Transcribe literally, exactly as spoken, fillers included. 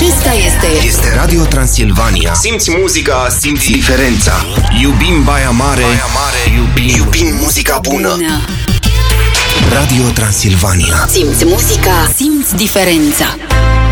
Acesta este Este Radio Transilvania. Simți muzica, simți diferența. Iubim Baia Mare, Baia Mare. iubim, Iubim muzica bună. bună. Radio Transilvania. Simți muzica, simți diferența.